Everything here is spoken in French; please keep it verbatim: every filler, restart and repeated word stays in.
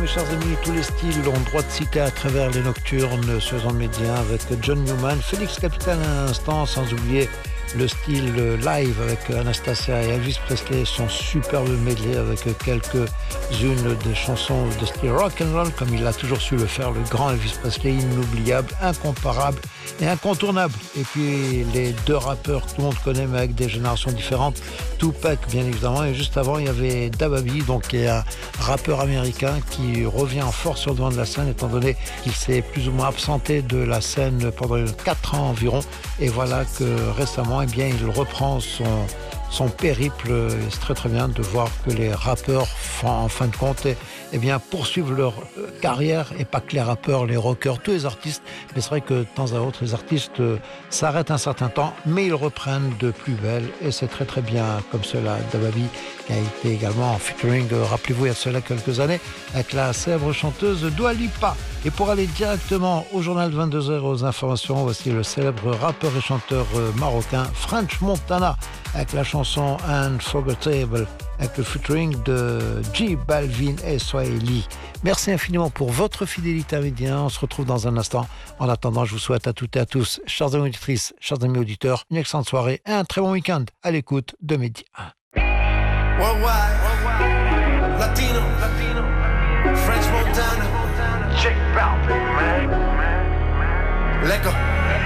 mes chers amis, tous les styles ont droit de citer à travers les nocturnes sur les ondes médias avec John Newman, Félix Capital à l'instant, sans oublier le style live avec Anastasia et Elvis Presley, son superbe medley avec quelques-unes des chansons de style rock and roll comme il a toujours su le faire, le grand Elvis Presley, inoubliable, incomparable et incontournable. Et puis les deux rappeurs que tout le monde connaît mais avec des générations différentes, Tupac bien évidemment, et juste avant il y avait Dababy, donc qui est un rappeur américain qui revient en force sur le devant de la scène étant donné qu'il s'est plus ou moins absenté de la scène pendant quatre ans environ, et voilà que récemment eh bien, il reprend son, son périple. C'est très très bien de voir que les rappeurs en fin de compte eh, eh bien, poursuivent leur carrière, et pas que les rappeurs, les rockers, tous les artistes, mais c'est vrai que de temps à autre les artistes euh, s'arrêtent un certain temps mais ils reprennent de plus belle, et c'est très très bien comme cela. Dababy qui a été également en featuring, euh, rappelez-vous il y a cela quelques années, avec la célèbre chanteuse Dua Lipa. Et pour aller directement au journal de vingt-deux heures aux informations, voici le célèbre rappeur et chanteur euh, marocain French Montana avec la chanson Unforgettable, avec le featuring de J Balvin et Swahili. Merci infiniment pour votre fidélité à Média. On se retrouve dans un instant. En attendant, je vous souhaite à toutes et à tous, chers amis auditrices, chers amis auditeurs, une excellente soirée et un très bon week-end à l'écoute de Média. Worldwide, worldwide, Latino, Latino, French Montana, J Balvin, man, man, man. Let go.